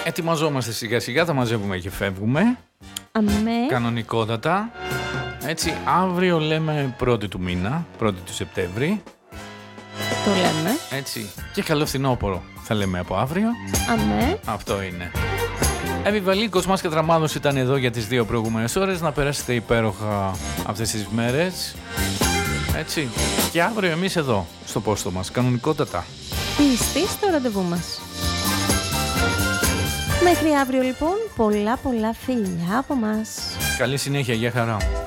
Ετοιμαζόμαστε σιγά σιγά, θα μαζεύουμε και φεύγουμε. Αμέ. Κανονικότατα. Έτσι, αύριο λέμε 1η του μήνα, 1η του Σεπτέμβρη. Το λέμε. Έτσι, και καλό φθινόπωρο θα λέμε από αύριο. Αμέ. Αυτό είναι. Εύη Κοσμάς και Τραμάδος ήταν εδώ για τις 2 προηγούμενες ώρες. Να περάσετε υπέροχα αυτές τις μέρες. Έτσι. Και αύριο εμείς εδώ, στο πόστο μας, κανονικότατα. Πίστη στο ραντεβού μας. Μέχρι αύριο λοιπόν, πολλά φιλιά από μας. Καλή συνέχεια, για χαρά.